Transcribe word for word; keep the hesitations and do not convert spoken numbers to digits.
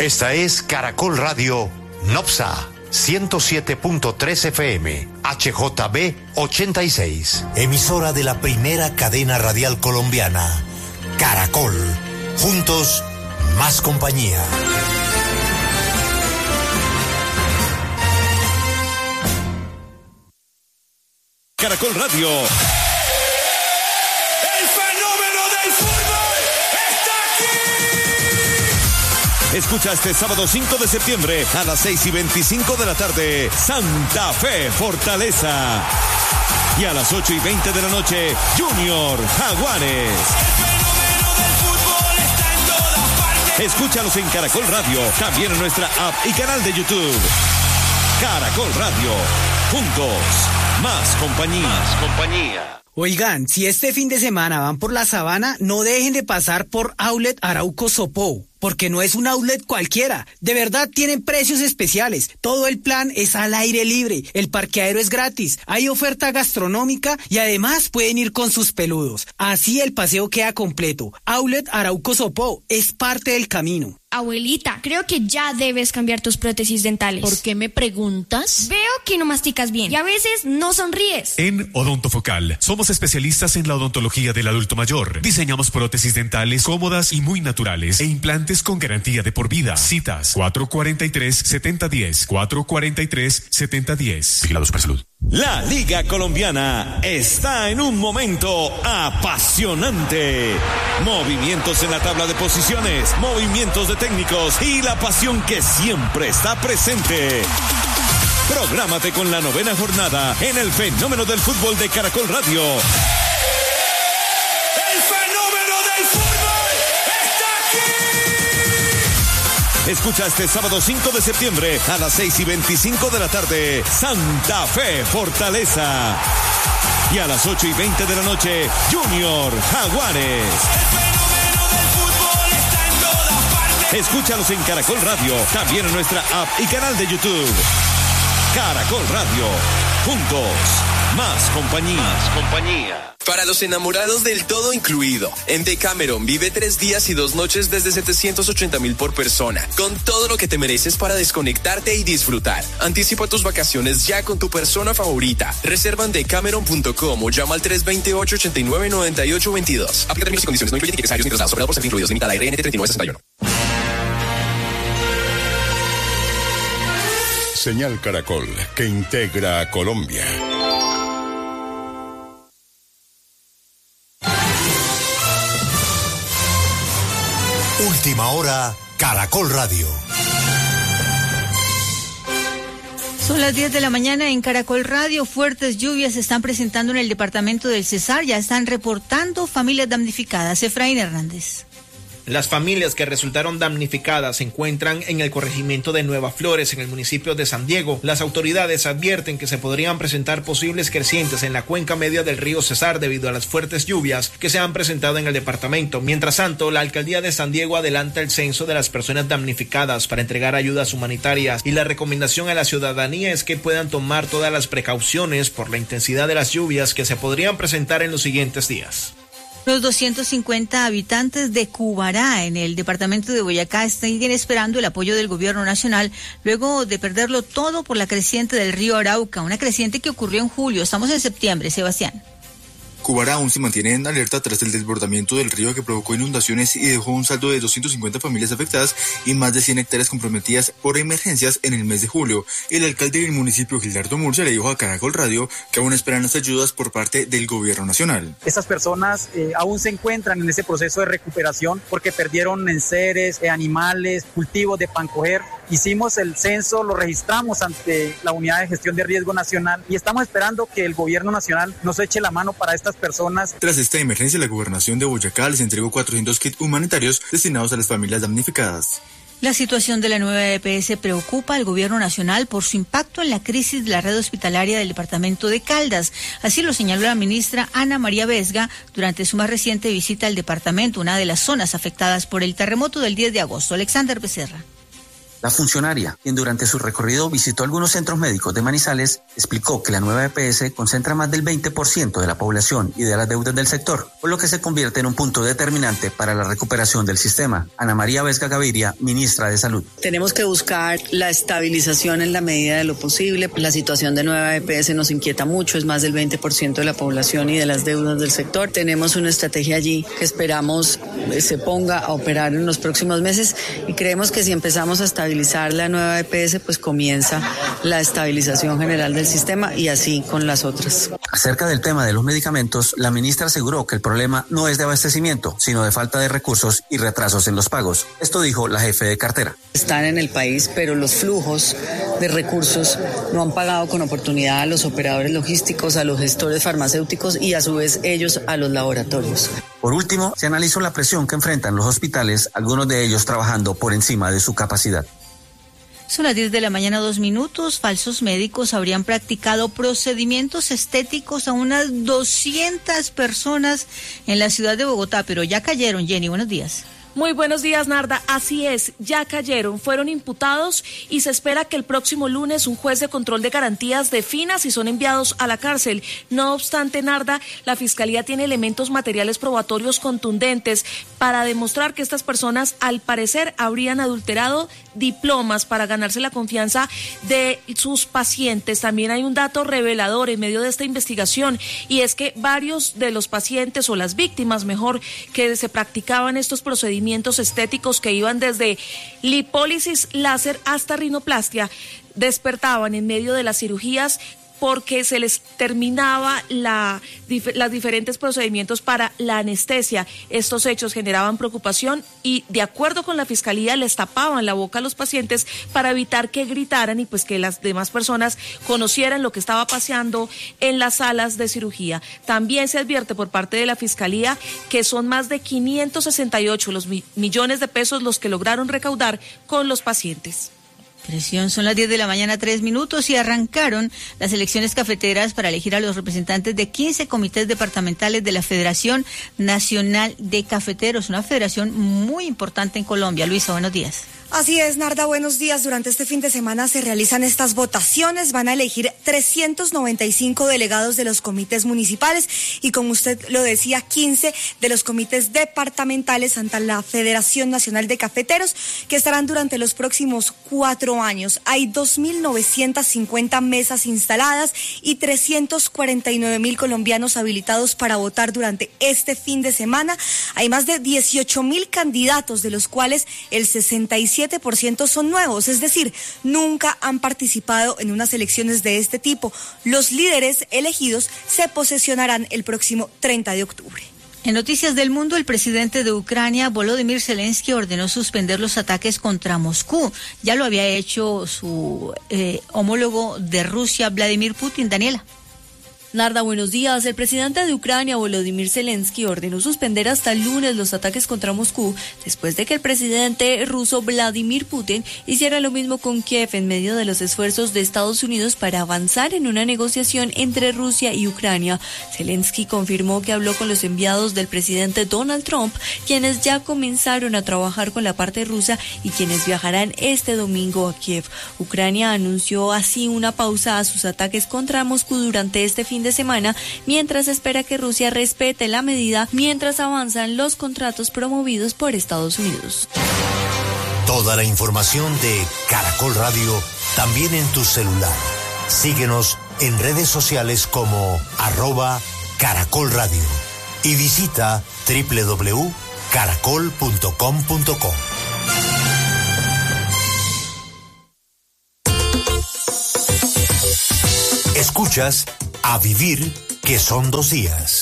Esta es Caracol Radio Nopsa ciento siete punto tres F M, H J B ochenta y seis. Emisora de la primera cadena radial colombiana, Caracol. Juntos, más compañía. Caracol Radio. Escucha este sábado cinco de septiembre a las seis y veinticinco de la tarde, Santa Fe Fortaleza. Y a las ocho y veinte de la noche, Junior Jaguares. Escúchalos en Caracol Radio, también en nuestra app y canal de YouTube. Caracol Radio, juntos, más compañía. Más compañía. Oigan, si este fin de semana van por la sabana, no dejen de pasar por Outlet Arauco Sopó, porque no es un outlet cualquiera. De verdad tienen precios especiales. Todo el plan es al aire libre. El parqueadero es gratis. Hay oferta gastronómica y además pueden ir con sus peludos. Así el paseo queda completo. Outlet Arauco Sopó es parte del camino. Abuelita, creo que ya debes cambiar tus prótesis dentales. ¿Por qué me preguntas? Veo que no masticas bien y a veces no sonríes. En Odontofocal somos especialistas en la odontología del adulto mayor. Diseñamos prótesis dentales cómodas y muy naturales e implantes con garantía de por vida. Citas cuatro cuarenta y tres, setenta diez, cuatro cuarenta y tres, setenta diez. Vigilados para salud. La Liga Colombiana está en un momento apasionante. Movimientos en la tabla de posiciones, movimientos de técnicos y la pasión que siempre está presente. Prográmate con la novena jornada en el fenómeno del fútbol de Caracol Radio. ¡El fenómeno del fútbol está aquí! Escucha este sábado cinco de septiembre a las seis y veinticinco de la tarde, Santa Fe Fortaleza. Y a las ocho y veinte de la noche, Junior Jaguares. Escúchanos en Caracol Radio, también en nuestra app y canal de YouTube. Caracol Radio, juntos, más compañía. Más compañía. Para los enamorados del todo incluido, en Decameron vive tres días y dos noches desde setecientos ochenta mil por persona, con todo lo que te mereces para desconectarte y disfrutar. Anticipa tus vacaciones ya con tu persona favorita. Reserva en decameron punto com o llama al tres dos ocho, ocho nueve, nueve ocho dos dos. Aplica términos y condiciones, no incluye tickets aéreos ni traslados, operado por ser incluidos, limitada R N T treinta y nueve sesenta y uno. Señal Caracol, que integra a Colombia. Última hora, Caracol Radio. Son las diez de la mañana en Caracol Radio. Fuertes lluvias se están presentando en el departamento del Cesar. Ya están reportando familias damnificadas. Efraín Hernández. Las familias que resultaron damnificadas se encuentran en el corregimiento de Nueva Flores, en el municipio de San Diego. Las autoridades advierten que se podrían presentar posibles crecientes en la cuenca media del río Cesar debido a las fuertes lluvias que se han presentado en el departamento. Mientras tanto, la alcaldía de San Diego adelanta el censo de las personas damnificadas para entregar ayudas humanitarias y la recomendación a la ciudadanía es que puedan tomar todas las precauciones por la intensidad de las lluvias que se podrían presentar en los siguientes días. Los doscientos cincuenta habitantes de Cubará, en el departamento de Boyacá, siguen esperando el apoyo del gobierno nacional luego de perderlo todo por la creciente del río Arauca, una creciente que ocurrió en julio. Estamos en septiembre, Sebastián. Cubará aún se mantiene en alerta tras el desbordamiento del río que provocó inundaciones y dejó un saldo de doscientas cincuenta familias afectadas y más de cien hectáreas comprometidas por emergencias en el mes de julio. El alcalde del municipio, Gildardo Murcia, le dijo a Caracol Radio que aún esperan las ayudas por parte del gobierno nacional. Estas personas eh, aún se encuentran en ese proceso de recuperación porque perdieron enseres, eh, animales, cultivos de pancoger. Hicimos el censo, lo registramos ante la Unidad de Gestión de Riesgo Nacional y estamos esperando que el gobierno nacional nos eche la mano para estas personas. Tras esta emergencia, la gobernación de Boyacá les entregó cuatrocientos kits humanitarios destinados a las familias damnificadas. La situación de la nueva E P S preocupa al gobierno nacional por su impacto en la crisis de la red hospitalaria del departamento de Caldas. Así lo señaló la ministra Ana María Vesga durante su más reciente visita al departamento, una de las zonas afectadas por el terremoto del diez de agosto. Alexander Becerra. La funcionaria, quien durante su recorrido visitó algunos centros médicos de Manizales, explicó que la nueva E P S concentra más del veinte por ciento de la población y de las deudas del sector, por lo que se convierte en un punto determinante para la recuperación del sistema. Ana María Vesga Gaviria, ministra de Salud. Tenemos que buscar la estabilización en la medida de lo posible. La situación de nueva E P S nos inquieta mucho, es más del veinte por ciento de la población y de las deudas del sector. Tenemos una estrategia allí que esperamos se ponga a operar en los próximos meses y creemos que si empezamos a estabilizar la nueva E P S, pues comienza la estabilización general del sistema y así con las otras. Acerca del tema de los medicamentos, la ministra aseguró que el problema no es de abastecimiento, sino de falta de recursos y retrasos en los pagos. Esto dijo la jefe de cartera. Están en el país, pero los flujos de recursos no han pagado con oportunidad a los operadores logísticos, a los gestores farmacéuticos y a su vez ellos a los laboratorios. Por último, se analizó la presión que enfrentan los hospitales, algunos de ellos trabajando por encima de su capacidad. Son las diez de la mañana, dos minutos. Falsos médicos habrían practicado procedimientos estéticos a unas doscientas personas en la ciudad de Bogotá, pero ya cayeron. Jenny, buenos días. Muy buenos días, Narda. Así es, ya cayeron, fueron imputados y se espera que el próximo lunes un juez de control de garantías defina si son enviados a la cárcel. No obstante, Narda, la Fiscalía tiene elementos materiales probatorios contundentes para demostrar que estas personas, al parecer, habrían adulterado diplomas para ganarse la confianza de sus pacientes. También hay un dato revelador en medio de esta investigación y es que varios de los pacientes o las víctimas, mejor, que se practicaban estos procedimientos estéticos que iban desde lipólisis láser hasta rinoplastia, despertaban en medio de las cirugías porque se les terminaba la, dif, los diferentes procedimientos para la anestesia. Estos hechos generaban preocupación y, de acuerdo con la Fiscalía, les tapaban la boca a los pacientes para evitar que gritaran y pues que las demás personas conocieran lo que estaba pasando en las salas de cirugía. También se advierte por parte de la Fiscalía que son más de quinientos sesenta y ocho los mi- millones de pesos los que lograron recaudar con los pacientes. Presión, son las diez de la mañana, tres minutos, y arrancaron las elecciones cafeteras para elegir a los representantes de quince comités departamentales de la Federación Nacional de Cafeteros, una federación muy importante en Colombia. Luisa, buenos días. Así es, Narda, buenos días. Durante este fin de semana se realizan estas votaciones. Van a elegir trescientos noventa y cinco delegados de los comités municipales y, como usted lo decía, quince de los comités departamentales ante la Federación Nacional de Cafeteros, que estarán durante los próximos cuatro años. Hay dos mil novecientas cincuenta mesas instaladas y trescientos cuarenta y nueve mil colombianos habilitados para votar durante este fin de semana. Hay más de dieciocho mil candidatos, de los cuales el sesenta y siete por ciento son nuevos, es decir, nunca han participado en unas elecciones de este tipo. Los líderes elegidos se posesionarán el próximo treinta de octubre. En Noticias del Mundo, el presidente de Ucrania, Volodymyr Zelensky, ordenó suspender los ataques contra Moscú. Ya lo había hecho su eh, homólogo de Rusia, Vladimir Putin. Daniela. Narda, buenos días. El presidente de Ucrania, Volodymyr Zelensky, ordenó suspender hasta el lunes los ataques contra Moscú después de que el presidente ruso Vladimir Putin hiciera lo mismo con Kiev en medio de los esfuerzos de Estados Unidos para avanzar en una negociación entre Rusia y Ucrania. Zelensky confirmó que habló con los enviados del presidente Donald Trump, quienes ya comenzaron a trabajar con la parte rusa y quienes viajarán este domingo a Kiev. Ucrania anunció así una pausa a sus ataques contra Moscú durante este fin de semana, mientras espera que Rusia respete la medida mientras avanzan los contratos promovidos por Estados Unidos. Toda la información de Caracol Radio también en tu celular. Síguenos en redes sociales como arroba Caracol Radio y visita doble u doble u doble u punto caracol punto com punto co. Escuchas A Vivir, que son dos días.